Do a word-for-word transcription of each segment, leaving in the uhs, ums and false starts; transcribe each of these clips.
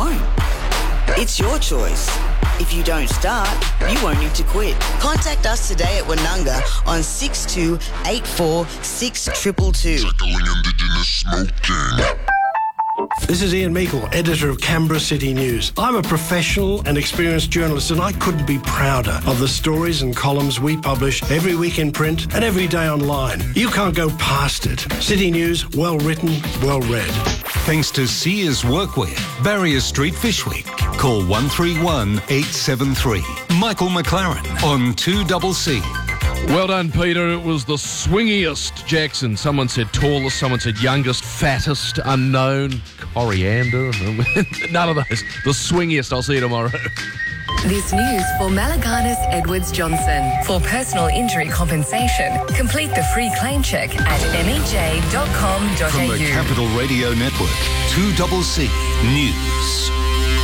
won't. It's your choice. If you don't start, you won't need to quit. Contact us today at Wanunga on six two eight four six two two two. Tackling Indigenous smoking. This is Ian Meikle, editor of Canberra City News. I'm a professional and experienced journalist, and I couldn't be prouder of the stories and columns we publish every week in print and every day online. You can't go past it. City News, well written, well read. Thanks to Sears Workwear, Barrier Street Fish Week. Call one three one eight seven three. Michael McLaren on two C C. Well done, Peter. It was the swingiest Jackson. Someone said tallest, someone said youngest, fattest, unknown, coriander. None of those. The swingiest. I'll see you tomorrow. This news for Malaganas Edwards Johnson. For personal injury compensation, complete the free claim check at m e j dot com dot a u. From the Capital Radio Network, two C C News.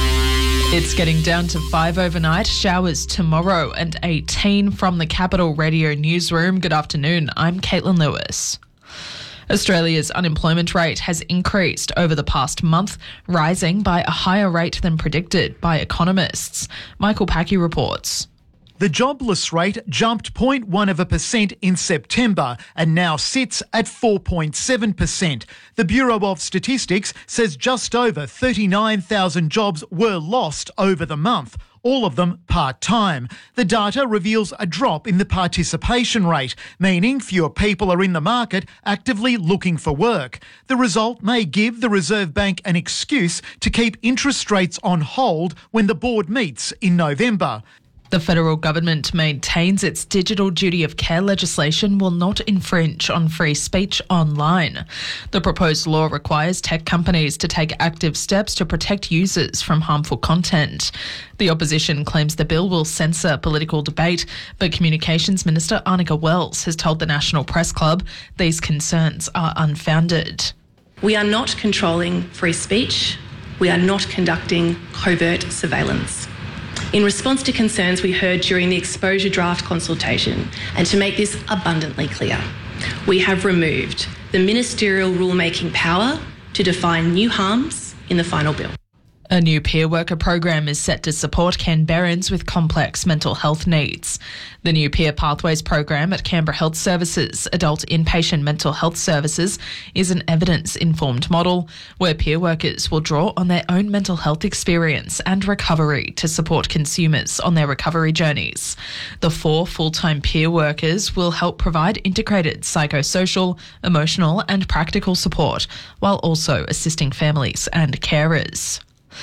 It's getting down to five overnight, showers tomorrow and eighteen from the Capital Radio Newsroom. Good afternoon, I'm Caitlin Lewis. Australia's unemployment rate has increased over the past month, rising by a higher rate than predicted by economists. Michael Packy reports. The jobless rate jumped zero point one of a percent in September and now sits at four point seven percent. The Bureau of Statistics says just over thirty-nine thousand jobs were lost over the month, all of them part-time. The data reveals a drop in the participation rate, meaning fewer people are in the market actively looking for work. The result may give the Reserve Bank an excuse to keep interest rates on hold when the board meets in November. The federal government maintains its digital duty of care legislation will not infringe on free speech online. The proposed law requires tech companies to take active steps to protect users from harmful content. The opposition claims the bill will censor political debate, but Communications Minister Arnica Wells has told the National Press Club these concerns are unfounded. We are not controlling free speech. We are not conducting covert surveillance. In response to concerns we heard during the exposure draft consultation, and to make this abundantly clear, we have removed the ministerial rulemaking power to define new harms in the final bill. A new peer worker program is set to support Canberrans with complex mental health needs. The new Peer Pathways program at Canberra Health Services Adult Inpatient Mental Health Services is an evidence-informed model where peer workers will draw on their own mental health experience and recovery to support consumers on their recovery journeys. The four full-time peer workers will help provide integrated psychosocial, emotional and practical support while also assisting families and carers.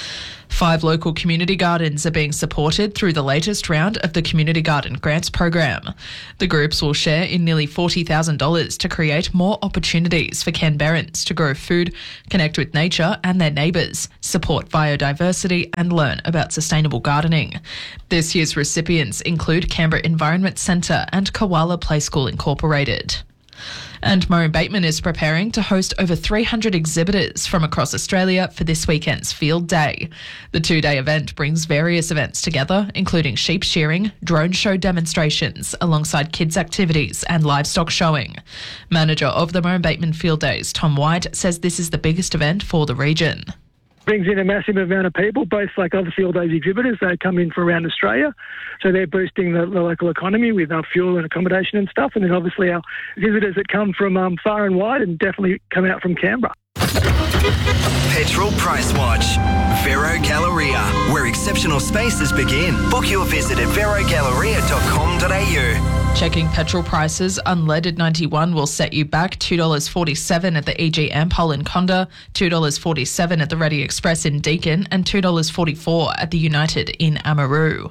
Five local community gardens are being supported through the latest round of the Community Garden Grants program. The groups will share in nearly forty thousand dollars to create more opportunities for Canberrans to grow food, connect with nature and their neighbours, support biodiversity and learn about sustainable gardening. This year's recipients include Canberra Environment Centre and Koala Play School Incorporated. And Murray Bateman is preparing to host over three hundred exhibitors from across Australia for this weekend's Field Day. The two-day event brings various events together, including sheep shearing, drone show demonstrations, alongside kids' activities and livestock showing. Manager of the Murray Bateman Field Days, Tom White, says this is the biggest event for the region. Brings in a massive amount of people, both like obviously all those exhibitors, they come in from around Australia. So they're boosting the, the local economy with uh, fuel and accommodation and stuff. And then obviously our visitors that come from um, far and wide and definitely come out from Canberra. Petrol Price Watch. Vero Galleria, where exceptional spaces begin. Book your visit at vero galleria dot com dot a u. Checking petrol prices, unleaded ninety-one will set you back two dollars forty-seven at the E G Ampol in Conda, two dollars forty-seven at the Ready Express in Deakin and two dollars forty-four at the United in Amaroo.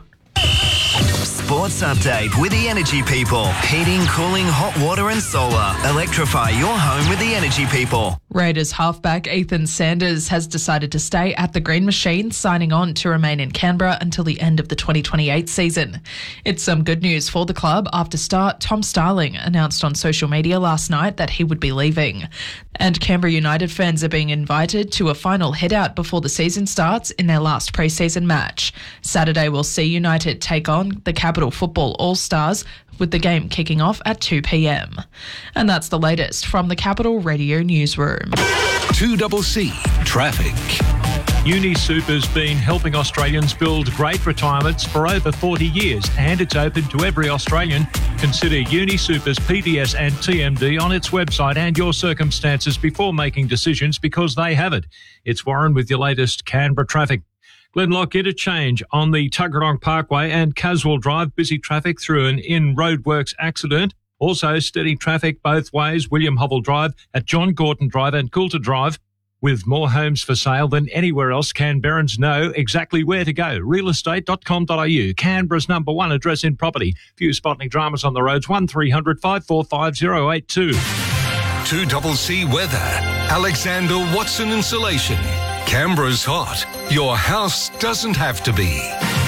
Sports update with the Energy People. Heating, cooling, hot water and solar. Electrify your home with the Energy People. Raiders halfback Ethan Sanders has decided to stay at the Green Machine, signing on to remain in Canberra until the end of the twenty twenty-eight season. It's some good news for the club after star Tom Starling announced on social media last night that he would be leaving. And Canberra United fans are being invited to a final head-out before the season starts in their last pre-season match. Saturday will see United take on the Capital Football All-Stars, with the game kicking off at two p.m. And that's the latest from the Capital Radio Newsroom. two C C Traffic. UniSuper's been helping Australians build great retirements for over forty years, and it's open to every Australian. Consider UniSuper's P D S and T M D on its website and your circumstances before making decisions, because they have it. It's Warren with your latest Canberra traffic. Glenlock interchange on the Tuggeranong Parkway and Caswell Drive, busy traffic through an in-roadworks accident. Also steady traffic both ways, William Hovell Drive at John Gorton Drive and Coulter Drive. With more homes for sale than anywhere else, Canberrans know exactly where to go. real estate dot com dot a u, Canberra's number one address in property. Few spotting dramas on the roads, one three hundred five four five zero eight two. two C C weather. Alexander Watson Insulation. Canberra's hot. Your house doesn't have to be.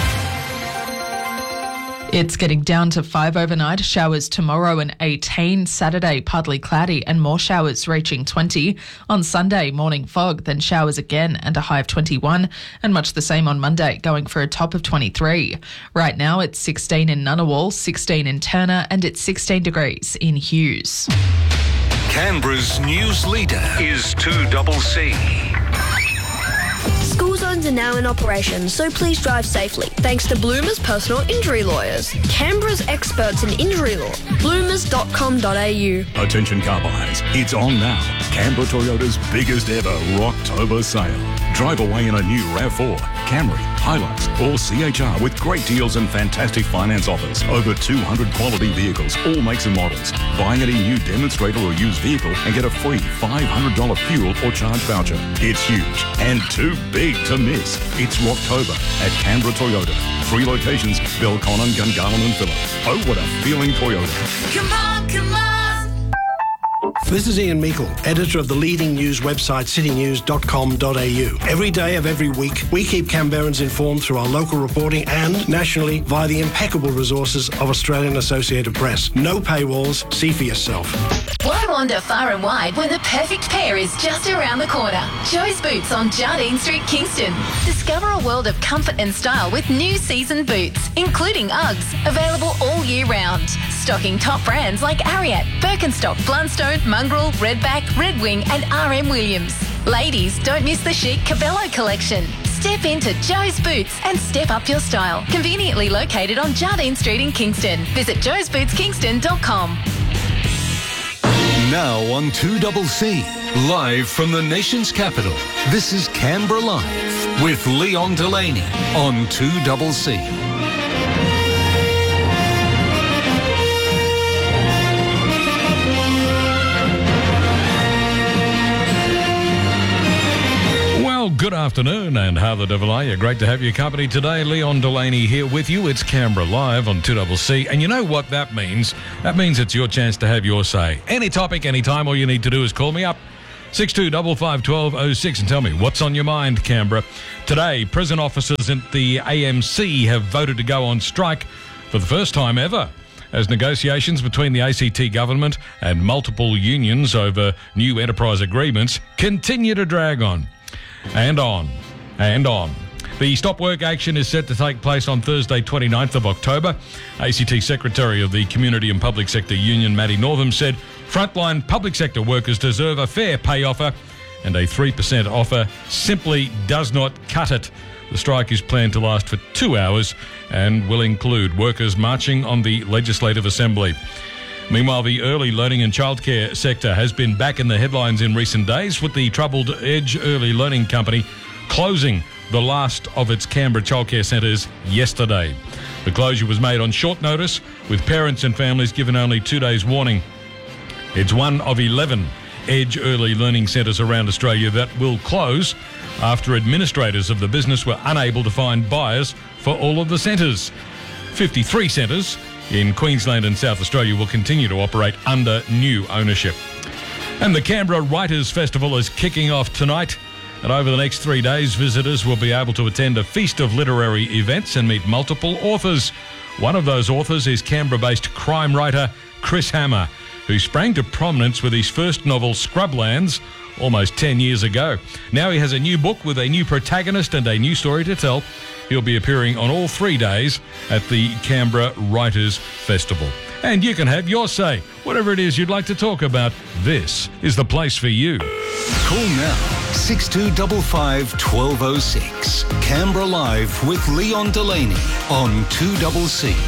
It's getting down to five overnight, showers tomorrow and eighteen, Saturday partly cloudy and more showers reaching twenty. On Sunday, morning fog, then showers again and a high of twenty-one, and much the same on Monday, going for a top of twenty-three. Right now it's sixteen in Ngunnawal, sixteen in Turner, and it's sixteen degrees in Hughes. Canberra's news leader is two C C. School zones are now in operation, so please drive safely. Thanks to Bloomer's personal injury lawyers, Canberra's experts in injury law. bloomers dot com dot a u. Attention car buyers, it's on now. Canberra Toyota's biggest ever Rocktober sale. Drive away in a new RAV four, Camry, Hilux or C H R with great deals and fantastic finance offers. Over two hundred quality vehicles, all makes and models. Buy any new demonstrator or used vehicle and get a free five hundred dollars fuel or charge voucher. It's huge and too big to miss. It's Rocktober at Canberra Toyota. Three locations, Belconnen, Gungahlin and Phillip. Oh, what a feeling Toyota. Come on, come on. This is Ian Meikle, editor of the leading news website city news dot com dot a u. Every day of every week, we keep Canberrans informed through our local reporting and nationally via the impeccable resources of Australian Associated Press. No paywalls, see for yourself. Why wander far and wide when the perfect pair is just around the corner? Joe's Boots on Jardine Street, Kingston. Discover a world of comfort and style with new season boots, including Uggs, available all year round. Stocking top brands like Ariat, Birkenstock, Blundstone, Mongrel, Redback, Red Wing and R M Williams. Ladies, don't miss the chic Cabello collection. Step into Joe's Boots and step up your style. Conveniently located on Jardine Street in Kingston. Visit joes boots kingston dot com. Now on two C C, live from the nation's capital, this is Canberra Live with Leon Delaney on two C C. Good afternoon and how the devil are you? Great to have your company today. Leon Delaney here with you. It's Canberra Live on two C C. And you know what that means? That means it's your chance to have your say. Any topic, anytime, all you need to do is call me up. six two five five, one two zero six and tell me what's on your mind, Canberra. Today, prison officers at the A M C have voted to go on strike for the first time ever, as negotiations between the A C T government and multiple unions over new enterprise agreements continue to drag on. And on, and on. The stop work action is set to take place on Thursday, twenty-ninth of October. A C T Secretary of the Community and Public Sector Union, Matty Northam, said frontline public sector workers deserve a fair pay offer, and a three percent offer simply does not cut it. The strike is planned to last for two hours and will include workers marching on the Legislative Assembly. Meanwhile, the early learning and childcare sector has been back in the headlines in recent days, with the troubled Edge Early Learning Company closing the last of its Canberra childcare centres yesterday. The closure was made on short notice, with parents and families given only two days' warning. It's one of eleven Edge Early Learning Centres around Australia that will close after administrators of the business were unable to find buyers for all of the centres. fifty-three centres in Queensland and South Australia will continue to operate under new ownership. And the Canberra Writers' Festival is kicking off tonight. And over the next three days, visitors will be able to attend a feast of literary events and meet multiple authors. One of those authors is Canberra-based crime writer Chris Hammer, who sprang to prominence with his first novel, Scrublands, almost ten years ago. Now he has a new book with a new protagonist and a new story to tell. He'll be appearing on all three days at the Canberra Writers' Festival. And you can have your say. Whatever it is you'd like to talk about, this is the place for you. Call now. six two five five, one two zero six. Canberra Live with Leon Delaney on two C C.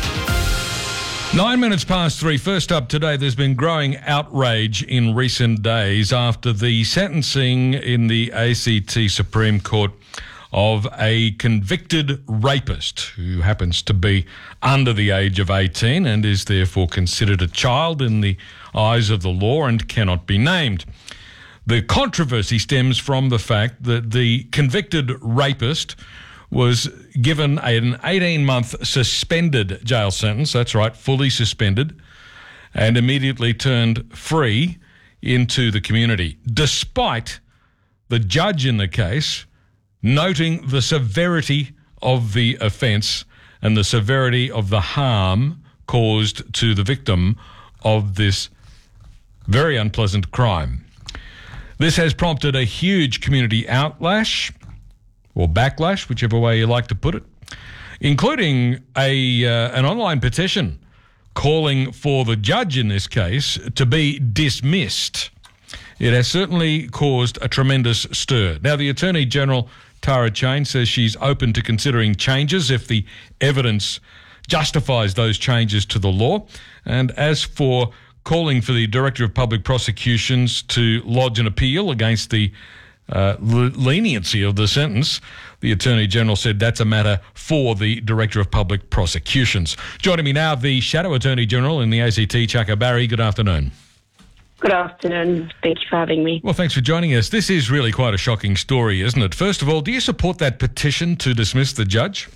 Nine minutes past three. First up today, there's been growing outrage in recent days after the sentencing in the A C T Supreme Court of a convicted rapist who happens to be under the age of eighteen and is therefore considered a child in the eyes of the law and cannot be named. The controversy stems from the fact that the convicted rapist was given an eighteen-month suspended jail sentence, that's right, fully suspended, and immediately turned free into the community, despite the judge in the case noting the severity of the offence and the severity of the harm caused to the victim of this very unpleasant crime. This has prompted a huge community outlash, or backlash, whichever way you like to put it, including a uh, an online petition calling for the judge in this case to be dismissed. It has certainly caused a tremendous stir. Now, the Attorney General, Tara Cheyne, says she's open to considering changes if the evidence justifies those changes to the law. And as for calling for the Director of Public Prosecutions to lodge an appeal against the uh, leniency of the sentence, the Attorney General said that's a matter for the Director of Public Prosecutions. Joining me now, the Shadow Attorney General in the A C T, Chaka Barry. Good afternoon. Good afternoon. Thank you for having me. Well, thanks for joining us. This is really quite a shocking story, isn't it? First of all, do you support that petition to dismiss the judge?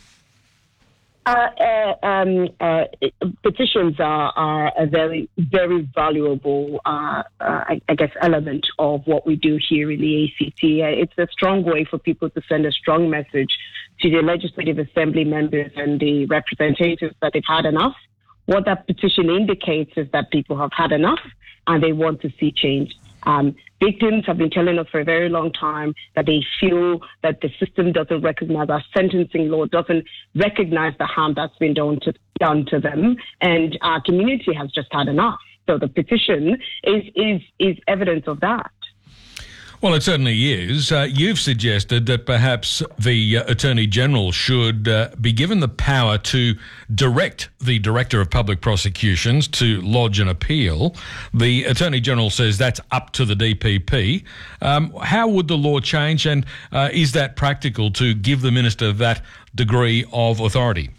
Uh, uh, um, uh, petitions are, are a very, very valuable, uh, uh, I, I guess, element of what we do here in the A C T. Uh, it's a strong way for people to send a strong message to the Legislative Assembly members and the representatives that they've had enough. What that petition indicates is that people have had enough and they want to see change. Um, victims have been telling us for a very long time that they feel that the system doesn't recognize, our sentencing law doesn't recognize the harm that's been done to, done to them, and our community has just had enough. So the petition is is is evidence of that. Well, it certainly is. Uh, you've suggested that perhaps the uh, Attorney General should uh, be given the power to direct the Director of Public Prosecutions to lodge an appeal. The Attorney General says that's up to the D P P. Um, how would the law change, and uh, is that practical to give the Minister that degree of authority?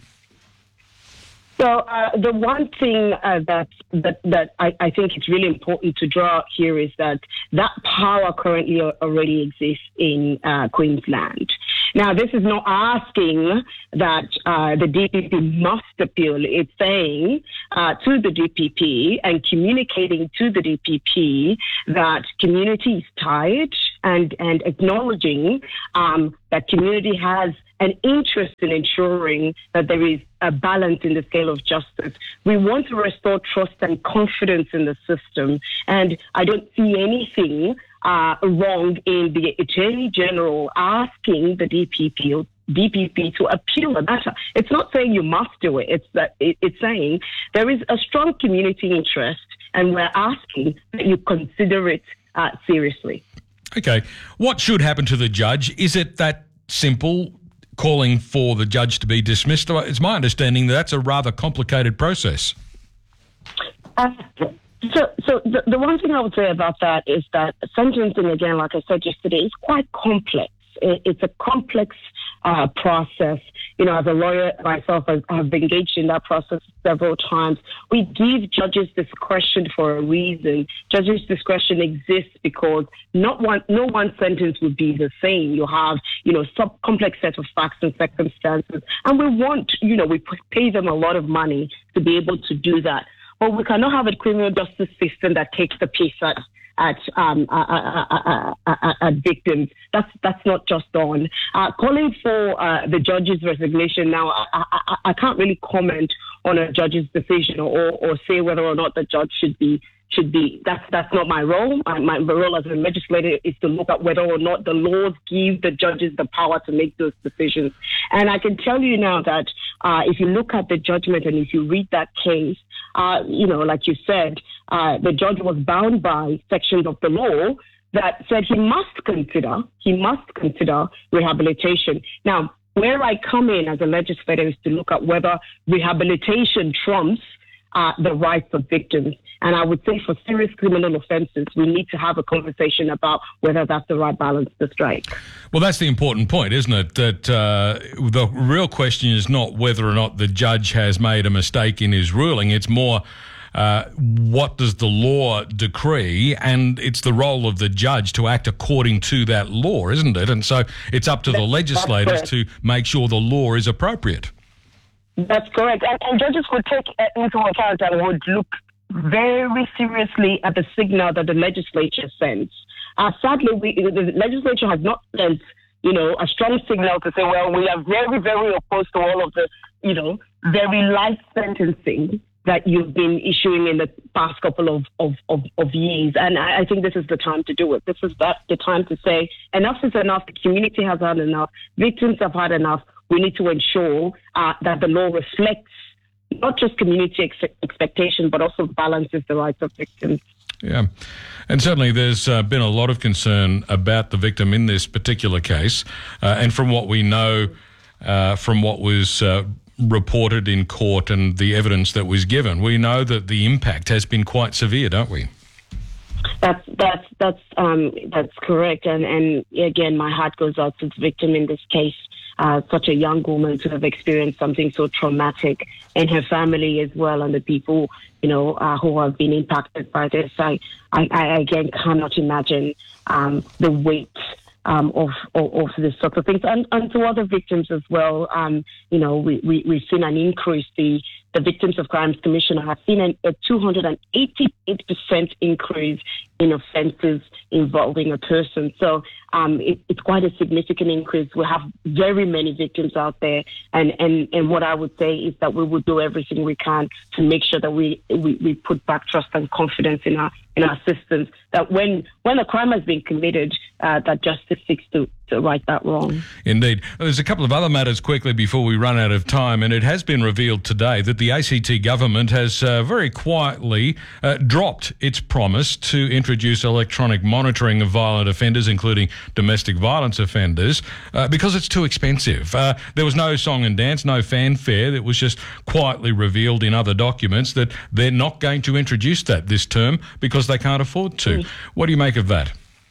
So uh, the one thing uh, that that, that I, I think it's really important to draw out here is that that power currently already exists in uh, Queensland. Now, this is not asking that uh, the D P P must appeal. It's saying uh, to the D P P and communicating to the D P P that community is tired and, and acknowledging um, that community has an interest in ensuring that there is a balance in the scale of justice. We want to restore trust and confidence in the system, and I don't see anything uh, wrong in the Attorney General asking the D P P D P P to appeal the matter. It's not saying you must do it. It's that it, it's saying there is a strong community interest, and we're asking that you consider it uh, seriously. Okay, what should happen to the judge? Is it that simple? Calling for the judge to be dismissed? It's my understanding that that's a rather complicated process. Uh, so so the, the one thing I would say about that is that sentencing, again, like I said yesterday, is quite complex. It, it's a complex uh, process. You know, as a lawyer myself, I have engaged in that process several times. We give judges discretion for a reason. Judges' discretion exists because not one, no one sentence would be the same. You have, you know, some complex set of facts and circumstances, and we want, you know, we pay them a lot of money to be able to do that. But we cannot have a criminal justice system that takes the piece at at um, uh, uh, uh, uh, at victims. That's that's not just on. Uh, calling for uh, the judge's resignation now, I, I, I can't really comment on a judge's decision or, or say whether or not the judge should be should be. That's that's not my role. My, my role as a legislator is to look at whether or not the laws give the judges the power to make those decisions. And I can tell you now that uh, if you look at the judgment and if you read that case, uh, you know, like you said, uh, the judge was bound by sections of the law that said he must consider, he must consider rehabilitation. Now, where I come in as a legislator is to look at whether rehabilitation trumps uh, the rights of victims. And I would say for serious criminal offences, we need to have a conversation about whether that's the right balance to strike. Well, that's the important point, isn't it? That uh, the real question is not whether or not the judge has made a mistake in his ruling. It's more uh, what does the law decree, and it's the role of the judge to act according to that law, isn't it? And so it's up to the legislators to make sure the law is appropriate. That's correct. And, and judges would take into account and would look very seriously at the signal that the legislature sends. Uh, sadly, we, the legislature has not sent, you know, a strong signal to say, well, we are very, very opposed to all of the, you know, very light sentencing that you've been issuing in the past couple of, of, of, of years. And I, I think this is the time to do it. This is that, the time to say enough is enough. The community has had enough. Victims have had enough. We need to ensure uh, that the law reflects not just community ex- expectation, but also balances the rights of victims. Yeah. And certainly there's uh, been a lot of concern about the victim in this particular case. Uh, and from what we know, uh, from what was uh, reported in court and the evidence that was given, we know that the impact has been quite severe, don't we? That's that's that's um, that's correct. And and again, my heart goes out to the victim in this case. Uh, such a young woman to have experienced something so traumatic, and her family as well, and the people, you know, uh, who have been impacted by this. I, I, I again cannot imagine um, the weight um, of, of of this sort of things, and, and to other victims as well. Um, you know, we, we we've seen an increase. The the Victims of Crimes Commissioner has seen an, a two hundred eighty-eight percent increase in offences involving a person. So um, it, it's quite a significant increase. We have very many victims out there, and, and, and what I would say is that we will do everything we can to make sure that we, we, we put back trust and confidence in our in our systems, that when when a crime has been committed, uh, that justice seeks to, to right that wrong. Indeed. There's a couple of other matters quickly before we run out of time, and it has been revealed today that the A C T government has uh, very quietly uh, dropped its promise to introduce electronic monitoring of violent offenders, including domestic violence offenders, uh, because it's too expensive. Uh, there was no song and dance, no fanfare. It was just quietly revealed in other documents that they're not going to introduce that this term because they can't afford to. Mm. What do you make of that?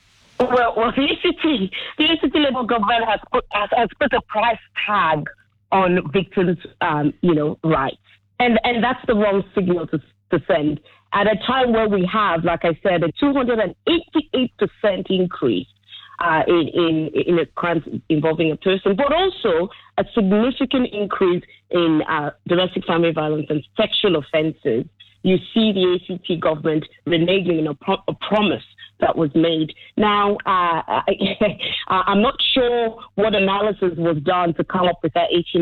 Well, well the A C T, the A C T Labour government has put has, has put a price tag on victims, um, you know, rights, and and that's the wrong signal to to send at a time where we have, like I said, a two hundred eighty-eight percent increase uh, in in in a crimes involving a person, but also a significant increase in uh, domestic family violence and sexual offences. You see the A C T government reneging on a, pro- a promise that was made. Now, uh, I, I'm not sure what analysis was done to come up with that eighteen